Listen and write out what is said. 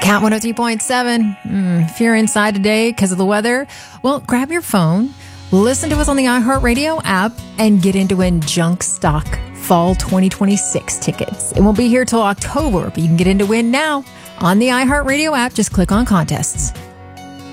Cat 103.7. If you're inside today because of the weather, well, grab your phone, listen to us on the iHeartRadio app, and get into win Junk Stock Fall 2026 tickets. It won't be here till October, but you can get into win now on the iHeartRadio app. Just click on contests.